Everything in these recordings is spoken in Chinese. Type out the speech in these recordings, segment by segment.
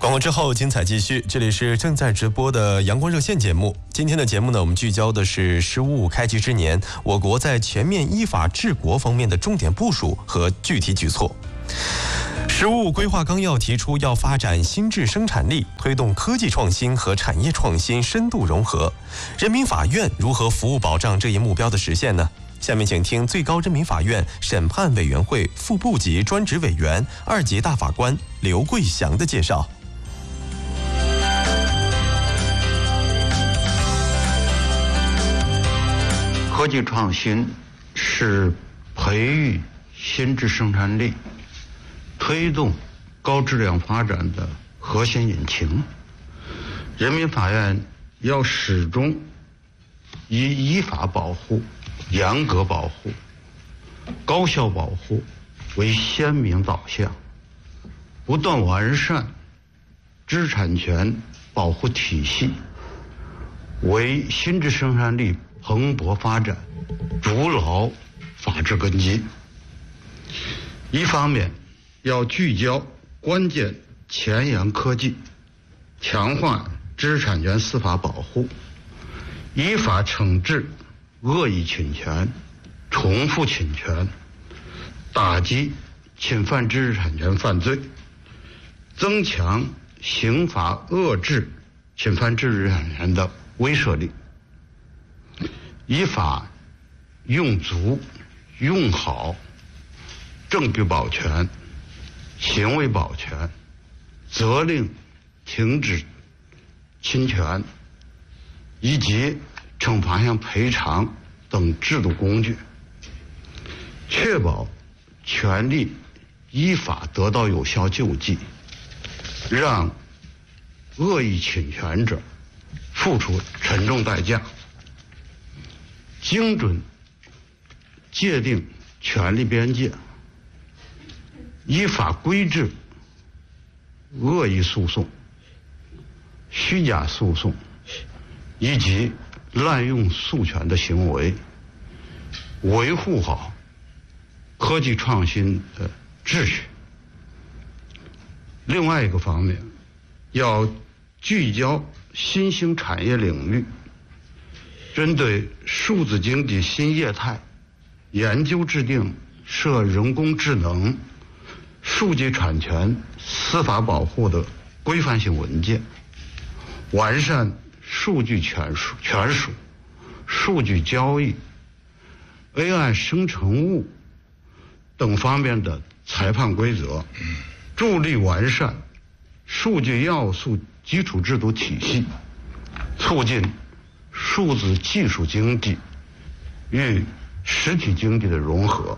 广告之后，精彩继续。这里是正在直播的阳光热线节目。今天的节目呢，我们聚焦的是“十五五”开局之年，我国在全面依法治国方面的重点部署和具体举措。“十五五”规划纲要提出，要发展新质生产力，推动科技创新和产业创新深度融合。人民法院如何服务保障这一目标的实现呢？下面请听最高人民法院审判委员会副部级专职委员、2级大法官刘桂祥的介绍。 科技创新是培育新质生产力、推动高质量发展的核心引擎。人民法院要始终以依法保护、严格保护、高效保护为鲜明导向，不断完善知识产权保护体系，为新质生产力蓬勃发展筑牢法治根基。一方面要聚焦关键前沿科技，强化知识产权司法保护，依法惩治恶意侵权、重复侵权，打击侵犯知识产权犯罪，增强刑法遏制侵犯知识产权的威慑力。依法用足、用好证据保全、行为保全、责令停止侵权以及惩罚性赔偿等制度工具，确保权利依法得到有效救济，让恶意侵权者付出沉重代价。精准界定权利边界，依法规制恶意诉讼、虚假诉讼以及滥用诉权的行为，维护好科技创新的秩序。另外一个方面，要聚焦新兴产业领域，针对数字经济新业态，研究制定涉人工智能、数据产权司法保护的规范性文件，完善数据权属、数据交易、AI 生成物等方面的裁判规则，助力完善数据要素基础制度体系，促进数字技术经济与实体经济的融合。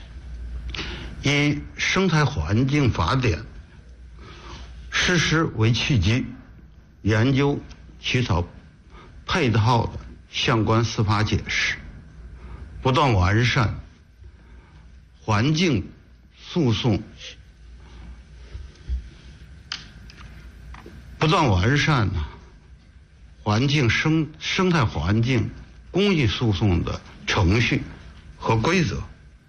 以生态环境法典实施为契机，研究起草配套的相关司法解释，不断完善环境诉讼，生态环境公益诉讼的程序和规则，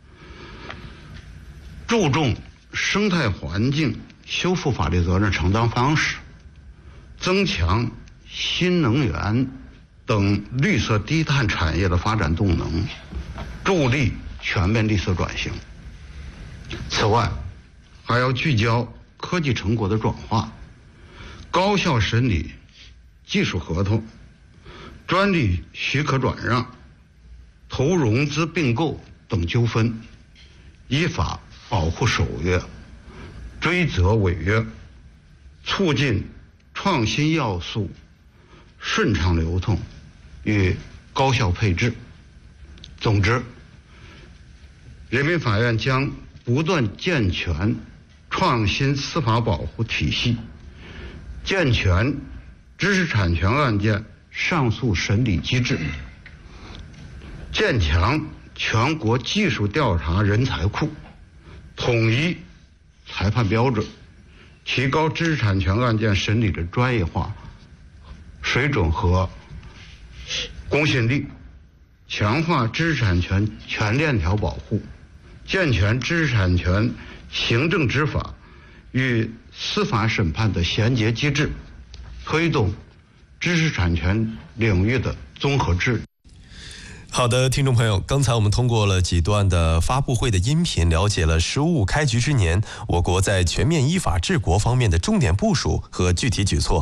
注重生态环境修复法律责任承担方式，增强新能源等绿色低碳产业的发展动能，助力全面绿色转型。此外，还要聚焦科技成果的转化，高效审理技术合同、专利许可转让、投融资并购等纠纷，依法保护守约，追责违约，促进创新要素顺畅流通与高效配置。总之，人民法院将不断健全创新司法保护体系，健全知识产权案件上诉审理机制，建强全国技术调查人才库，统一裁判标准，提高知识产权案件审理的专业化水准和公信力，强化知识产权全链条保护，健全知识产权行政执法与司法审判的衔接机制，推动知识产权领域的综合治理。 好的，听众朋友，刚才我们通过了几段的发布会的音频，了解了“十五开局之年”我国在全面依法治国方面的重点部署和具体举措。